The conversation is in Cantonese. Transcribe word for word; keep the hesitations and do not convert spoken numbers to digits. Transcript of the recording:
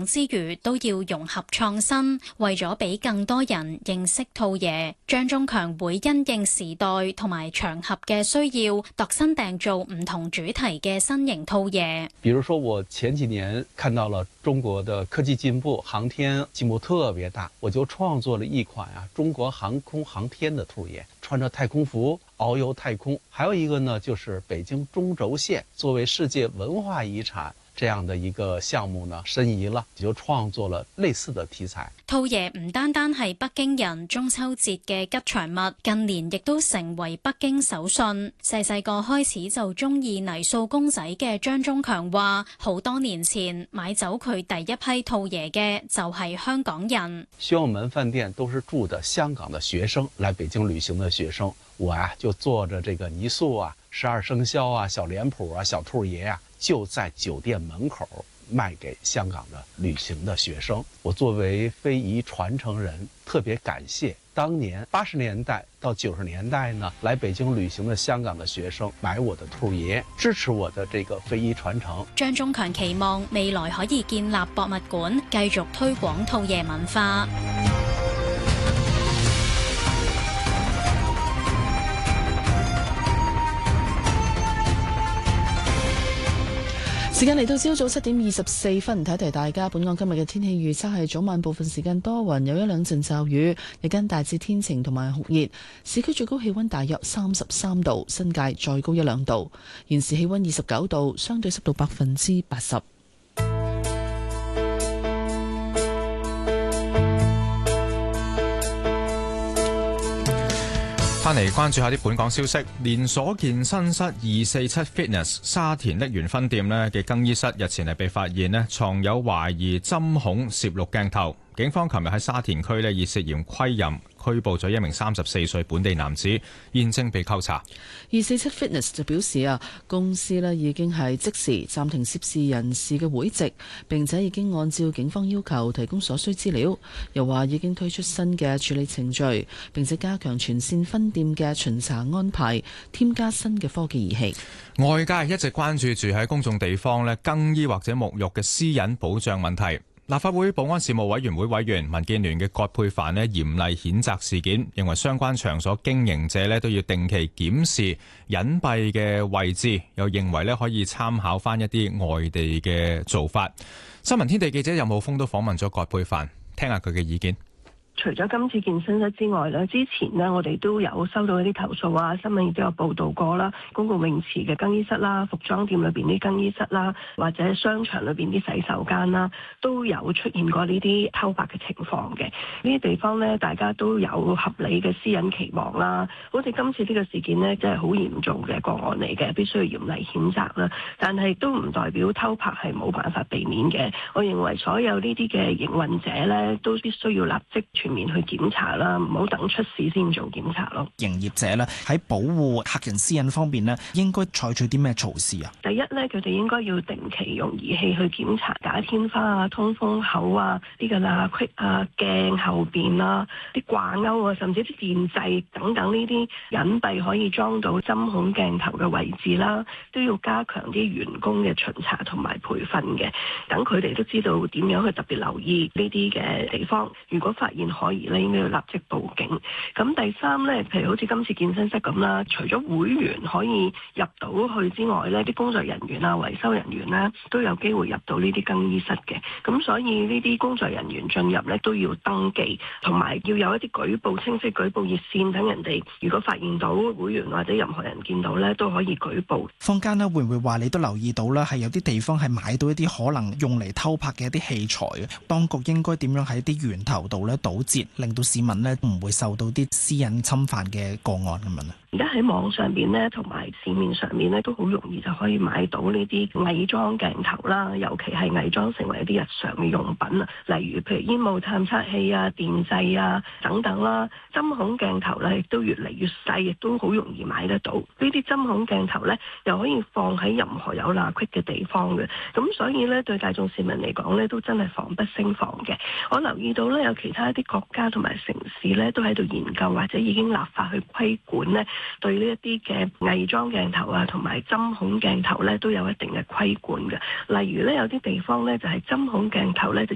廣之餘，都要融合創新，為咗俾更多人認識兔爺，張忠強會因應時代同埋場合嘅需要，度身訂造唔同主題嘅新型兔爺。 比如說，我前幾年看到了中國的科技進步，航天進步特別大，我就創作了一款啊中國航空航天的兔爺，穿着太空服遨遊太空。還有一個呢，就是北京中軸線作為世界文化遺產這樣的一個項目呢，申遺了，就創作了類似的題材。 兔爺唔單單係北京人中秋節嘅吉祥物，近年亦都成為北京手信。細細個開始就中意泥塑公仔嘅張忠強話，好多年前買走佢第一批兔爺嘅就係香港人。 宣武門飯店都是住的香港的學生，來北京旅行的學生，我啊就坐着這個泥塑啊、十二生肖啊、小臉譜啊、小兔爺啊，就在酒店門口賣給香港的旅行的學生。我作為非遺傳承人，特別感謝當年八十年代到九十年代呢來北京旅行的香港的學生買我的兔爺，支持我的這個非遺傳承。 張忠強期望未來可以建立博物館，繼續推廣兔爺文化。 時間嚟到朝早七點二十四分，提提大家，本港今日嘅天氣預測係早晚部分時間多雲，有一兩陣驟雨，日間大致天晴同埋酷熱，市區最高氣溫大約三十三度，新界再高一兩度。現時氣溫二十九度，相對濕度百分之八十。 翻嚟關注下啲本港消息，連鎖健身室二四七 Fitness 沙田瀝源分店呢嘅更衣室日前係被發現呢藏有懷疑針孔攝錄鏡頭，警方琴日喺沙田區呢以涉嫌窺淫拘捕咗一名三十四歲本地男子，現正被扣查。 二四七 Fitness 就表示啊，公司呢已經係即時暫停涉事人士嘅會籍，並且已經按照警方要求提供所需資料。又話已經推出新嘅處理程序，並且加強全線分店嘅巡查安排，添加新嘅科技儀器。 外界一直關注住喺公眾地方呢更衣或者沐浴嘅私隱保障問題。立法會保安事務委員會委員民建聯嘅葛珮帆呢嚴厲譴責事件，認為相關場所經營者呢都要定期檢視隱蔽嘅位置，又認為呢可以參考翻一啲外地嘅做法。新聞天地記者任浩峰都訪問咗葛珮帆，聽下佢嘅意見。 除咗今次健身室之外咧，之前呢，我哋都有收到一啲投訴啊，新聞亦都有報道過啦。公共泳池嘅更衣室啦、服裝店裏邊啲更衣室啦，或者商場裏邊啲洗手間啦，都有出現過呢啲偷拍嘅情況嘅。呢啲地方呢，大家都有合理嘅私隱期望啦。好似今次呢個事件呢，真係好嚴重嘅個案嚟嘅，必須要嚴厲譴責啦。但係都唔代表偷拍係冇辦法避免嘅。我認為所有呢啲嘅營運者呢，都必須要立即全面去檢查啦，唔好等出事先做檢查咯。 營業者咧喺保護客人私隱方面咧，應該採取啲咩措施啊？ 第一咧，佢哋應該要定期用儀器去檢查假天花啊、通風口啊、呢個罅隙啊、鏡後邊啊、啲掛鈎啊，甚至啲電掣等等呢啲隱蔽可以裝到針孔鏡頭嘅位置啦，都要加強啲員工嘅巡查同埋培訓嘅，等佢哋都知道點樣去特別留意呢啲嘅地方。如果發現可疑咧，應該要立即報警。咁第三咧，譬如好似今次健身室咁啦，除咗會員可以入到去之外咧，啲工作人員啊、維修人員咧都有機會入到呢啲更衣室嘅。咁所以呢啲工作人員進入咧都要登記，同埋要有一啲舉報清晰舉報熱線，等人哋如果發現到會員或者任何人見到咧都可以舉報。 坊間咧會唔會話你都留意到啦，係有啲地方係買到一啲可能用嚟偷拍嘅一啲器材嘅，當局應該點樣喺啲源頭度咧堵截，令到市民咧唔會受到啲私隱侵犯嘅個案咁樣咧？ 而家喺網上邊咧，同埋市面上面咧，都好容易就可以買到呢啲偽裝鏡頭啦，尤其係偽裝成為一啲日常嘅用品啊，例如譬如煙霧探測器啊、電掣啊等等啦。針孔鏡頭咧亦都越嚟越細，亦都好容易買得到。呢啲針孔鏡頭咧，又可以放喺任何有罅隙嘅地方嘅，咁所以咧對大眾市民嚟講咧，都真係防不勝防嘅。我留意到咧，有其他一啲國家同埋城市咧，都喺度研究或者已經立法去規管咧，對呢一啲嘅偽裝鏡頭啊，同埋針孔鏡頭咧，都有一定嘅規管嘅。例如咧，有啲地方咧就係針孔鏡頭咧就